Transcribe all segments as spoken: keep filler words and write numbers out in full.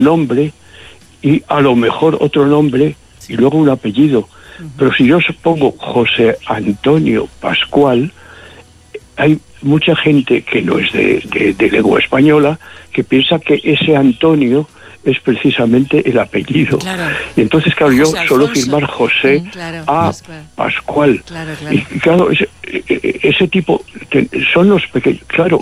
nombre y a lo mejor otro nombre y luego un apellido. Pero si yo pongo José Antonio Pascual, hay mucha gente que no es de, de, de lengua española que piensa que ese Antonio es precisamente el apellido. Claro. Y entonces, claro, yo suelo firmar José mm, claro, a Pascual. Pascual. Claro, claro. Y claro, ese, ese tipo, son los pequeños. Claro,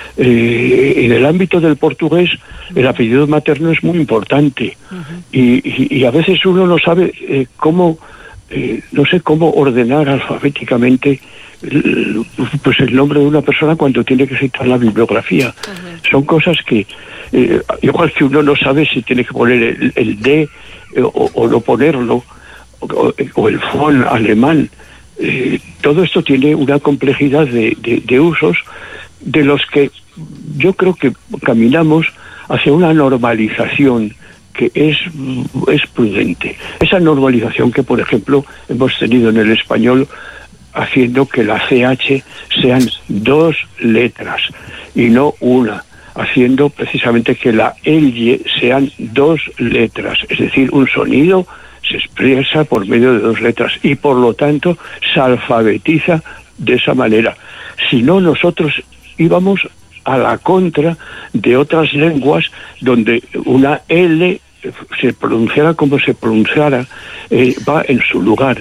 eh, en el ámbito del portugués, uh-huh. el apellido materno es muy importante. Uh-huh. Y, y, y a veces uno no sabe eh, cómo, eh, no sé cómo ordenar alfabéticamente el, pues el nombre de una persona cuando tiene que citar la bibliografía. Uh-huh. Son cosas que Eh, igual que uno no sabe si tiene que poner el, el D eh, o, o no ponerlo, o, o el fon alemán. Eh, todo esto tiene una complejidad de, de, de usos de los que yo creo que caminamos hacia una normalización que es, es prudente. Esa normalización que, por ejemplo, hemos tenido en el español haciendo que la C H sean dos letras y no una, haciendo precisamente que la L sean dos letras, es decir, un sonido se expresa por medio de dos letras y por lo tanto se alfabetiza de esa manera. Si no, nosotros íbamos a la contra de otras lenguas donde una L se pronunciara como se pronunciara, eh, va en su lugar.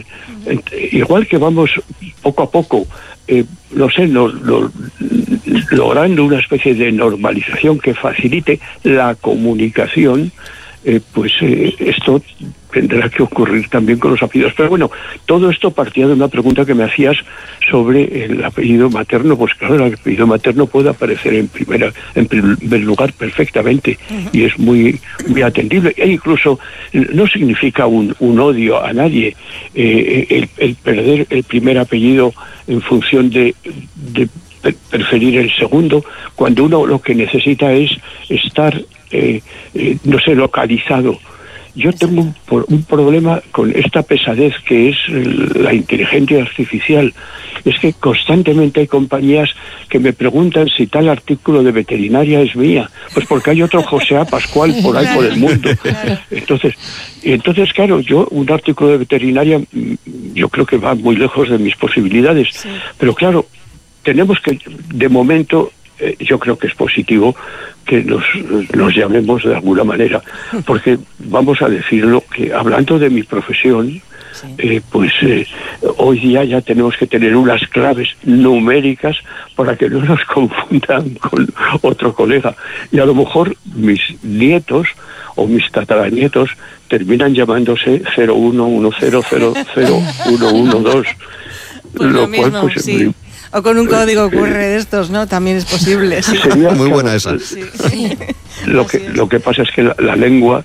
Igual que vamos poco a poco Eh, no sé, no, no, logrando una especie de normalización que facilite la comunicación, eh, pues eh, esto tendrá que ocurrir también con los apellidos. Pero bueno, todo esto partía de una pregunta que me hacías sobre el apellido materno. Pues claro, el apellido materno puede aparecer en primera, en primer lugar perfectamente, uh-huh. y es muy, muy atendible. E incluso no significa un, un odio a nadie eh, el, el perder el primer apellido en función de, de preferir el segundo, cuando uno lo que necesita es estar, eh, eh, no sé, localizado. Yo tengo un, un problema con esta pesadez que es la inteligencia artificial. Es que constantemente hay compañías que me preguntan si tal artículo de veterinaria es mía. Pues porque hay otro José A. Pascual por ahí por el mundo. Entonces, entonces claro, yo un artículo de veterinaria yo creo que va muy lejos de mis posibilidades. Sí. Pero claro, tenemos que, de momento, eh, yo creo que es positivo que nos, nos llamemos de alguna manera, porque vamos a decirlo, que hablando de mi profesión, sí. eh, pues eh, hoy día ya tenemos que tener unas claves numéricas para que no nos confundan con otro colega. Y a lo mejor mis nietos o mis tataranietos terminan llamándose cero uno uno cero cero cero uno uno dos, pues lo, lo cual mismo, pues sí. O con un código Q R de estos, ¿no? También es posible. Sí. Sería muy buena esa. Sí, sí. Lo que lo que pasa es que la, la lengua,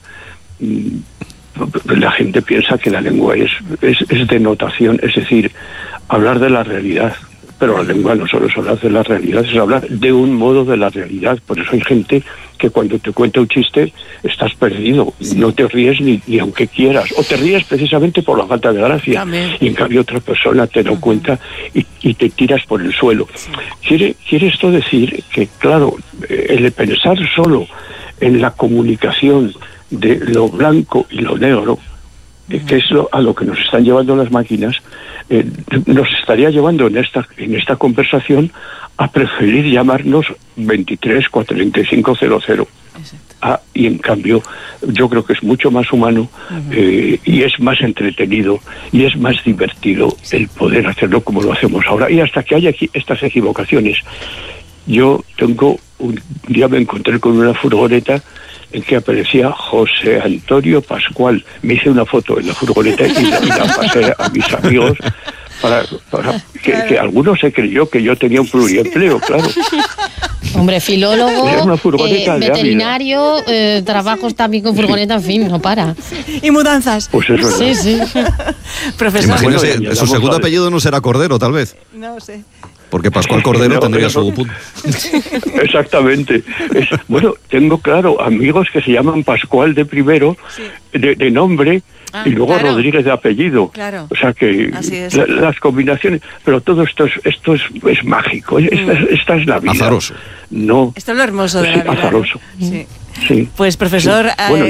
la gente piensa que la lengua es, es es denotación, es decir, hablar de la realidad. Pero la lengua no solo es hablar de la realidad, es hablar de un modo de la realidad. Por eso hay gente que cuando te cuenta un chiste estás perdido, sí. no te ríes ni, ni aunque quieras, o te ríes precisamente por la falta de gracia. También. Y en cambio otra persona te lo uh-huh. cuenta y, y te tiras por el suelo. Sí. Quiere, quiere esto decir que, claro, el pensar solo en la comunicación de lo blanco y lo negro, uh-huh. que es lo, a lo que nos están llevando las máquinas, eh, nos estaría llevando en esta en esta conversación a preferir llamarnos veintitrés cuarenta y cinco cero cero. Ah, y en cambio yo creo que es mucho más humano, uh-huh. eh, y es más entretenido y es más divertido sí. el poder hacerlo como lo hacemos ahora. Y hasta que haya estas equivocaciones, yo tengo un día me encontré con una furgoneta en que aparecía José Antonio Pascual. Me hice una foto en la furgoneta y la, y la pasé a mis amigos para, para que, que alguno se creyó que yo tenía un pluriempleo, claro. Hombre, filólogo, eh, veterinario, eh, trabajos también con furgoneta, en fin, no para. Y mudanzas. Pues eso sí, sí. Profesor. Imagínese, bueno, su segundo apellido no será Cordero, tal vez. No sé. Porque Pascual Cordero no, tendría su punto. Exactamente. Es, bueno, tengo, claro, amigos que se llaman Pascual de primero, sí. de, de nombre, Ah, y luego claro. Rodríguez de apellido. Claro. O sea que es. la, las combinaciones, pero todo esto es, esto es, es mágico, mm. esta, esta es la vida. Azaroso. No. Esto es lo hermoso de la vida. Azaroso. Sí. Sí. Pues profesor... Sí. Bueno,